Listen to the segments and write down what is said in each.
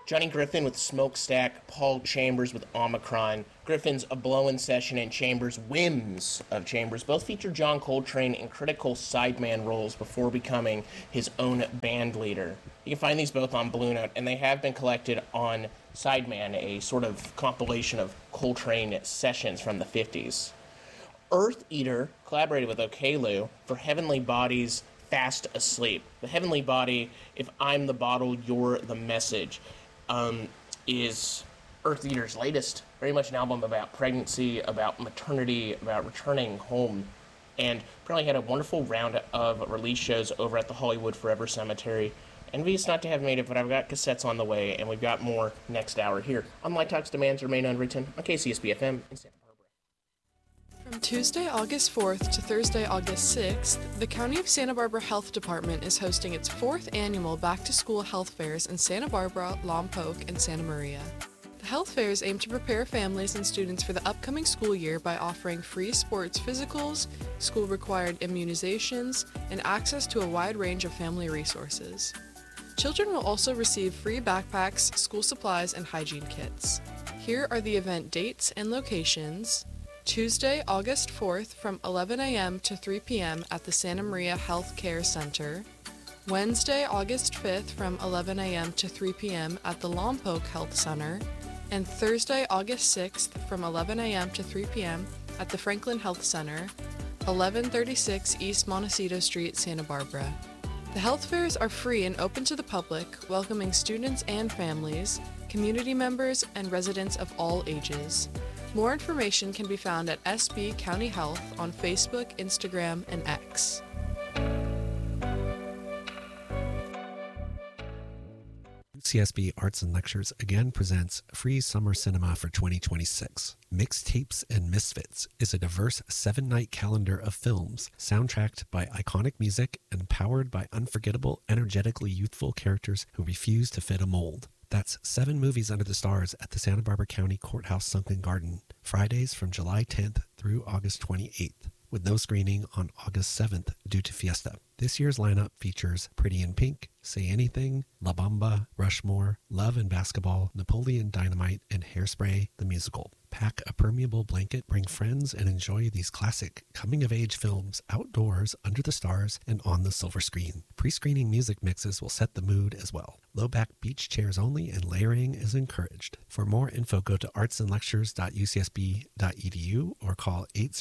Johnny Griffin with Smokestack, Paul Chambers with Omicron, Griffin's A Blowin' Session, and Chambers' Whims of Chambers both feature John Coltrane in critical sideman roles before becoming his own band leader. You can find these both on Blue Note, and they have been collected on Sideman, a sort of compilation of Coltrane sessions from the 50s. Earth Eater collaborated with Okelu for Heavenly Bodies Fast Asleep. The Heavenly Body, If I'm the Bottle, You're the Message, is Earth Eater's latest, very much an album about pregnancy, about maternity, about returning home, and apparently had a wonderful round of release shows over at the Hollywood Forever Cemetery. Envious not to have made it, but I've got cassettes on the way, and we've got more next hour here on Light Talks Demands Remain Unwritten on KCSB-FM in Santa Barbara. From Tuesday, August 4th to Thursday, August 6th, the County of Santa Barbara Health Department is hosting its 4th annual back-to-school health fairs in Santa Barbara, Lompoc, and Santa Maria. The health fairs aim to prepare families and students for the upcoming school year by offering free sports physicals, school-required immunizations, and access to a wide range of family resources. Children will also receive free backpacks, school supplies, and hygiene kits. Here are the event dates and locations. Tuesday, August 4th from 11 a.m. to 3 p.m. at the Santa Maria Health Care Center. Wednesday, August 5th from 11 a.m. to 3 p.m. at the Lompoc Health Center. And Thursday, August 6th from 11 a.m. to 3 p.m. at the Franklin Health Center, 1136 East Montecito Street, Santa Barbara. The health fairs are free and open to the public, welcoming students and families, community members, and residents of all ages. More information can be found at SB County Health on Facebook, Instagram, and X. UCSB Arts and Lectures again presents Free Summer Cinema for 2026. Mixtapes and Misfits is a diverse 7-night calendar of films soundtracked by iconic music and powered by unforgettable, energetically youthful characters who refuse to fit a mold. That's 7 movies under the stars at the Santa Barbara County Courthouse Sunken Garden, Fridays from July 10th through August 28th, with no screening on August 7th due to Fiesta. This year's lineup features Pretty in Pink, Say Anything, La Bamba, Rushmore, Love and Basketball, Napoleon Dynamite, and Hairspray the Musical. Pack a permeable blanket, bring friends, and enjoy these classic coming-of-age films outdoors, under the stars, and on the silver screen. Pre-screening music mixes will set the mood as well. Low-back beach chairs only, and layering is encouraged. For more info, go to artsandlectures.ucsb.edu or call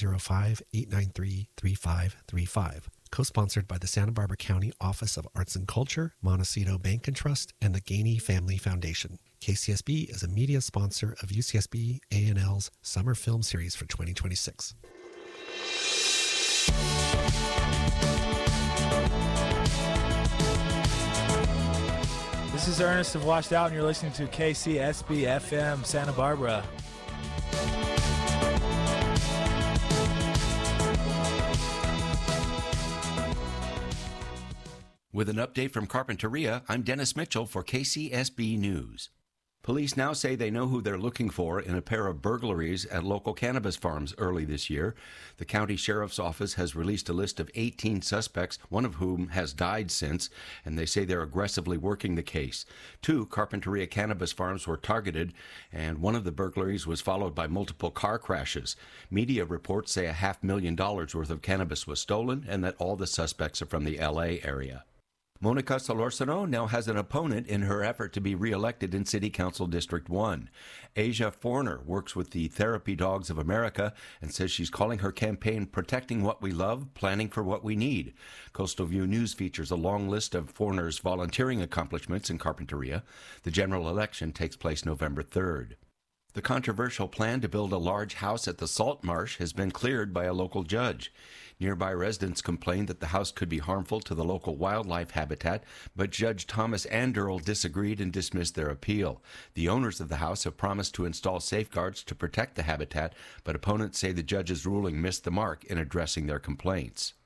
805-893-3535. Co-sponsored by the Santa Barbara County Office of Arts and Culture, Montecito Bank and Trust, and the Gainey Family Foundation. KCSB is a media sponsor of UCSB A&L's Summer Film Series for 2026. This is Ernest of Washed Out, and you're listening to KCSB FM Santa Barbara. With an update from Carpinteria, I'm Dennis Mitchell for KCSB News. Police now say they know who they're looking for in a pair of burglaries at local cannabis farms early this year. The county sheriff's office has released a list of 18 suspects, one of whom has died since, and they say they're aggressively working the case. 2 Carpinteria cannabis farms were targeted, and one of the burglaries was followed by multiple car crashes. Media reports say $500,000 worth of cannabis was stolen and that all the suspects are from the L.A. area. Monica Solorzano now has an opponent in her effort to be reelected in City Council District 1. Asia Forner works with the Therapy Dogs of America and says she's calling her campaign Protecting What We Love, Planning for What We Need. Coastal View News features a long list of Forner's volunteering accomplishments in Carpinteria. The general election takes place November 3rd. The controversial plan to build a large house at the Salt Marsh has been cleared by a local judge. Nearby residents complained that the house could be harmful to the local wildlife habitat, but Judge Thomas Anderl disagreed and dismissed their appeal. The owners of the house have promised to install safeguards to protect the habitat, but opponents say the judge's ruling missed the mark in addressing their complaints.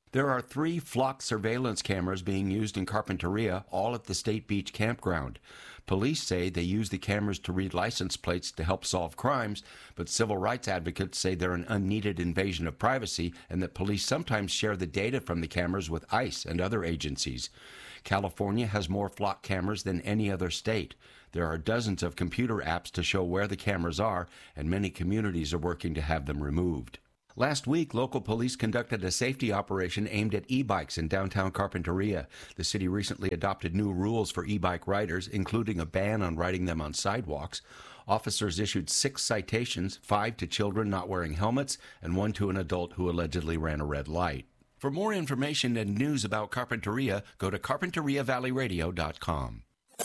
There are 3 flock surveillance cameras being used in Carpinteria, all at the State Beach campground. Police say they use the cameras to read license plates to help solve crimes, but civil rights advocates say they're an unneeded invasion of privacy and that police sometimes share the data from the cameras with ICE and other agencies. California has more flock cameras than any other state. There are dozens of computer apps to show where the cameras are, and many communities are working to have them removed. Last week, local police conducted a safety operation aimed at e-bikes in downtown Carpinteria. The city recently adopted new rules for e-bike riders, including a ban on riding them on sidewalks. Officers issued 6 citations, 5 to children not wearing helmets, and 1 to an adult who allegedly ran a red light. For more information and news about Carpinteria, go to carpinteriavalleyradio.com.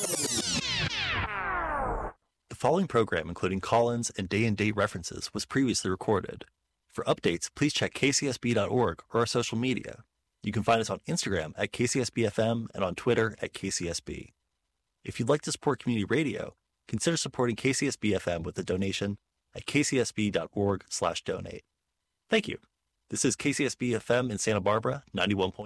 The following program, including call-ins and day-and-date references, was previously recorded. For updates, please check kcsb.org or our social media. You can find us on Instagram at KCSBFM and on Twitter at KCSB. If you'd like to support community radio, consider supporting KCSB-FM with a donation at kcsb.org/donate. Thank you. This is KCSB-FM in Santa Barbara, 91.9.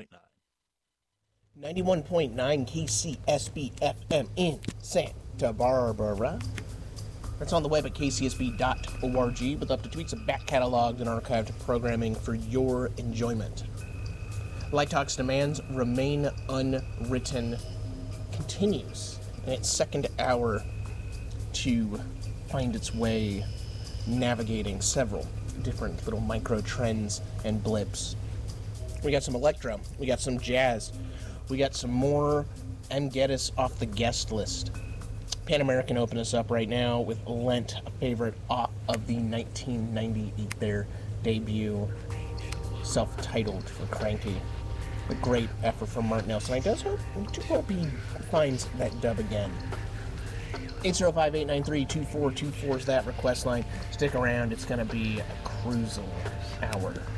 91.9 KCSB-FM in Santa Barbara. It's on the web at kcsb.org with up to 2 weeks of back cataloged and archived programming for your enjoyment. Light Talk's demands remain unwritten continues in its second hour to find its way navigating several different little micro trends and blips. We got some electro, we got some jazz, we got some more M. Geddes off the guest list. Pan American open us up right now with Lent, a favorite off of the 1998 their debut, self-titled for Cranky. A great effort from Mark Nelson. I just hope he finds that dub again. 805-893-2424 is that request line. Stick around, it's going to be a cruising hour.